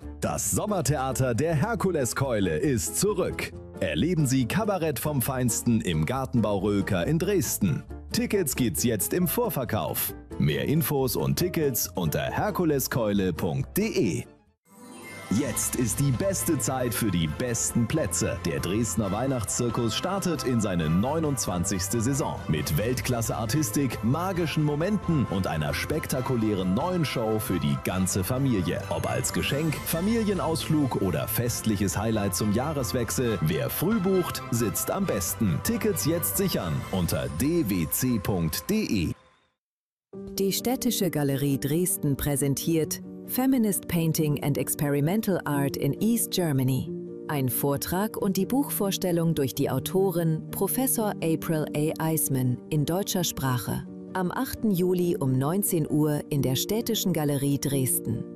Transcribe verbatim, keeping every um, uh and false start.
Das Sommertheater der Herkuleskeule ist zurück. Erleben Sie Kabarett vom Feinsten im Gartenbau Röker in Dresden. Tickets gibt's jetzt im Vorverkauf. Mehr Infos und Tickets unter herkuleskeule punkt de. Jetzt ist die beste Zeit für die besten Plätze. Der Dresdner Weihnachtszirkus startet in seine neunundzwanzigste Saison. Mit Weltklasse-Artistik, magischen Momenten und einer spektakulären neuen Show für die ganze Familie. Ob als Geschenk, Familienausflug oder festliches Highlight zum Jahreswechsel, wer früh bucht, sitzt am besten. Tickets jetzt sichern unter d w c punkt de. Die Städtische Galerie Dresden präsentiert Feminist Painting and Experimental Art in East Germany. Ein Vortrag und die Buchvorstellung durch die Autorin Professor April A. Eisman in deutscher Sprache. Am achten Juli um neunzehn Uhr in der Städtischen Galerie Dresden.